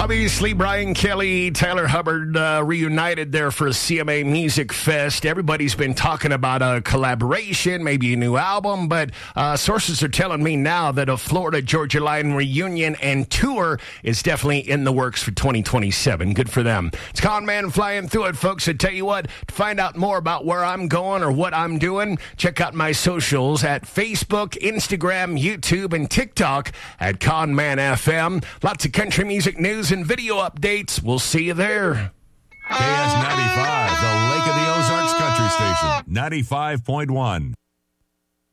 Obviously, Brian Kelly, Tyler Hubbard reunited there for CMA Music Fest. Everybody's been talking about a collaboration, maybe a new album, but sources are telling me now that a Florida Georgia Line reunion and tour is definitely in the works for 2027. Good for them. It's Con Man flying through it, folks. I tell you what, to find out more about where I'm going or what I'm doing, check out my socials at Facebook, Instagram, YouTube, and TikTok at Con Man FM. Lots of country music news and video updates. We'll see you there. KS95, the Lake of the Ozarks Country Station, 95.1.